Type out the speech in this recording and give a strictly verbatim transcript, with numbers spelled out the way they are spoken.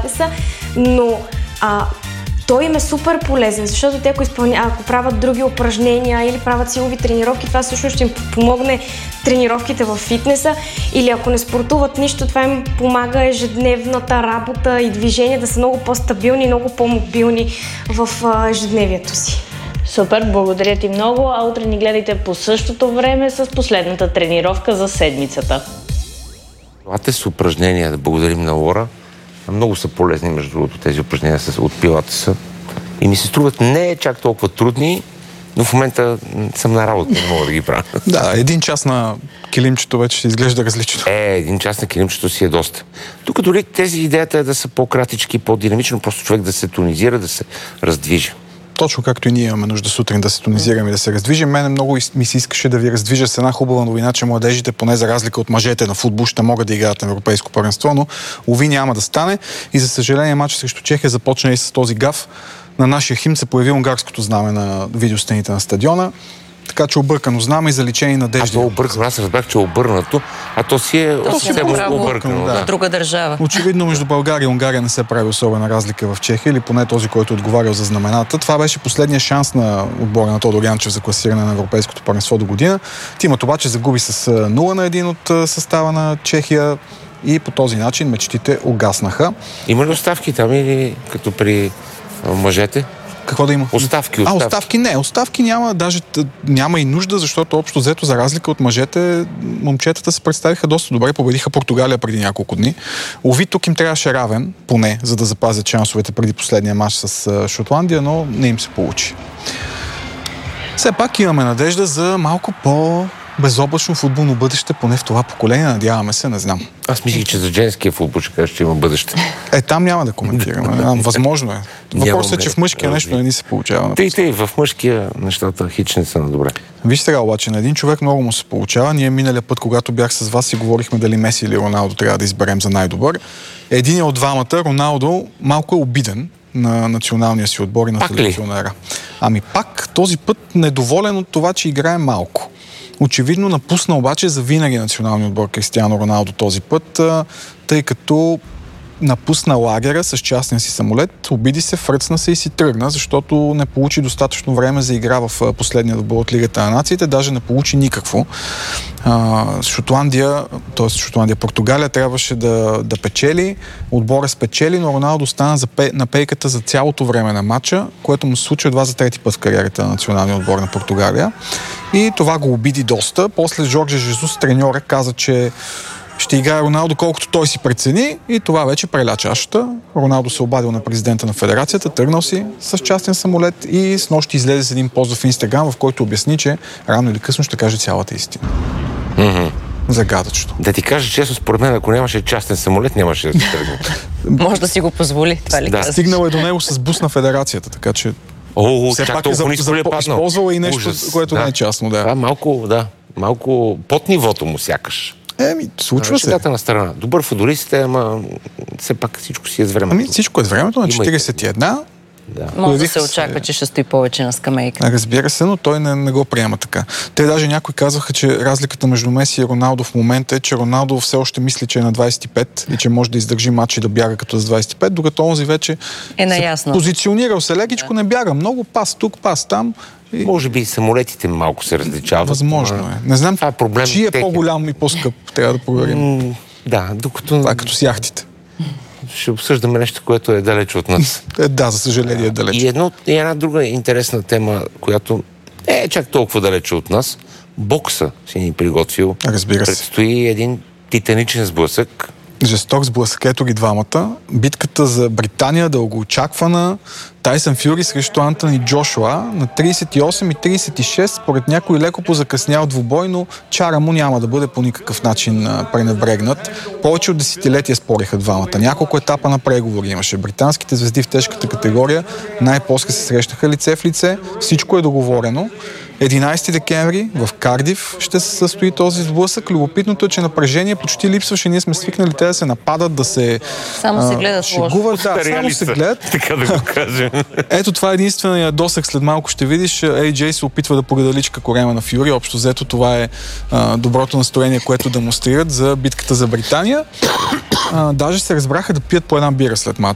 пилатеса, но а, той им е супер полезен, защото те ако, изпълня, ако правят други упражнения или правят силови тренировки, това всъщност ще им помогне тренировките в фитнеса, или ако не спортуват нищо, това им помага ежедневната работа и движение да са много по-стабилни, много по-мобилни в а, ежедневието си. Супер, благодаря ти много, а утре ни гледайте по същото време с последната тренировка за седмицата. Пилатес упражнения, да благодарим на Лора. Много са полезни, между другото, тези упражнения от пилатеса. И ми се струват не чак толкова трудни, но в момента съм на работа, не мога да ги правя. Да, един час на килимчето вече ще изглежда различно. Е, един час на килимчето си е доста. Тук дори тези идеята е да са по-кратички, по-динамично, просто човек да се тонизира, да се раздвижи. Точно както и ние имаме нужда сутрин да се тонизираме и да се раздвижим. Мене много ми се искаше да ви раздвижа с една хубава новина, че младежите, поне за разлика от мъжете на футбол, ще могат да играят на европейско първенство, но уви няма да стане. И за съжаление матчът срещу Чехия започна и с този гаф. На нашия химн се появи унгарското знаме на видеостените на стадиона. Така че объркано знаме и заличени надежди. Аз, объркано, аз разбрах, че е обърнато, а то си е то съвсем объркано. Да. Друга държава. Очевидно между България и Унгария не се прави особена разлика в Чехия, или поне този, който е отговарял за знамената. Това беше последния шанс на отбора на Тодор Янчев за класиране на европейското първенство до година. Тимът обаче загуби с нула на един от състава на Чехия и по този начин мечтите угаснаха. Има ли оставки там или като при мъжете? Какво да има? Оставки, оставки. оставки. А, оставки не. Оставки няма, даже няма и нужда, защото общо взето, за разлика от мъжете, момчетата се представиха доста добре, победиха Португалия преди няколко дни. Ови, тук им трябваше равен, поне, за да запазят шансовете преди последния матч с Шотландия, но не им се получи. Все пак имаме надежда за малко по безоблачно футболно бъдеще, поне в това поколение, надяваме се, не знам. Аз мислих, че за женския футбол ще кажа, че има бъдеще. Е, там няма да коментираме. Възможно е. Въпросът е, че в мъжкия нещо не ни се получава. Тъй, тъй, в мъжкия нещата хич не са на добре. Виж сега обаче, на един човек много му се получава. Ние миналия път, когато бях с вас, си говорихме дали Меси или Роналдо трябва да изберем за най-добър. Един от двамата, Роналдо, малко е обиден на националния си отбор и на селекционера. Ами пак този път недоволен от това, че играе малко. Очевидно напусна обаче за винаги националния отбор Кристиано Роналдо този път, тъй като напусна лагера с частния си самолет, обиди се, фръцна се и си тръгна, защото не получи достатъчно време за игра в последния отбор от Лигата на нациите, даже не получи никакво. А, Шотландия, т.е. Шотландия, Португалия трябваше да, да печели, отбора спечели, но Роналдо стана за пей, на пейката за цялото време на матча, което му се случи едва за трети път в кариерата на националния отбор на Португалия. И това го обиди доста. После Жорже Жезус, треньора, каза, че ще играе Роналдо колкото той си прецени и това вече преля чашата. Роналдо се обадил на президента на федерацията, тръгнал си с частен самолет и с нощи излезе с един пост в Инстаграм, в който обясни, че рано или късно ще каже цялата истина. Mm-hmm. Загадъчно. Да ти кажа честно, според мен, ако нямаше частен самолет, нямаше да се тръгне. Може да си го позволи, това ли да. казваш? Стигнал е до него с бус на федерацията, така че О, все чак пак е за, за, за, използвал и нещо, Ужас. което да. не е частно. Да. Това малко, да, малко под нивото му сякаш. Еми, случва се. На страна. Добър футболист е, ама все пак всичко си е с времето. Ами всичко е с времето, на четиридесет и една. Да. Може да се очаква, че ще стои повече на скамейка. Разбира се, но той не, не го приема така. Те даже някои казаха, че разликата между Меси и Роналдо в момента е, че Роналдо все още мисли, че е на двадесет и пет и че може да издържи матч и да бяга като с двадесет и пет, докато онзи вече е наясно. Позиционирал се лекичко, да. Не бяга много, пас тук, пас там. И... Може би и самолетите малко се различават. Възможно е. Не знам, е проблем, чий е по-голям и по-скъп, трябва да проверим. М- да, докато... Това е като с яхтите. Ще обсъждаме нещо, което е далеч от нас. Е, да, за съжаление е далеч. И, едно, и една друга интересна тема, която е чак толкова далече от нас. Бокса си ни приготвил. Разбира се. Предстои един титаничен сблъсък. Жесток сблъсък, ето ги двамата. Битката за Британия, дългоочаквана. Тайсън Фюри срещу Антони Джошуа на тридесет и осем и тридесет и шест. Според някой леко позакъснял двубой, но чара му няма да бъде по никакъв начин пренебрегнат. Повече от десетилетия спориха двамата. Няколко етапа на преговори имаше. Британските звезди в тежката категория най-после се срещаха лице в лице. Всичко е договорено. единадесети декември в Кардиф ще се състои този сблъсък. Любопитното е, че напрежение почти липсваше. Ние сме свикнали те да се нападат, да се само се гледат шегуват. Да, само се гледат. Така да го кажем. Ето това е единствения досък. След малко ще видиш. Ей Джей се опитва да погадаличка корема на Фюри. Общо взето това е а, доброто настроение, което демонстрират за битката за Британия. А, даже се разбраха да пият по една бира след матча.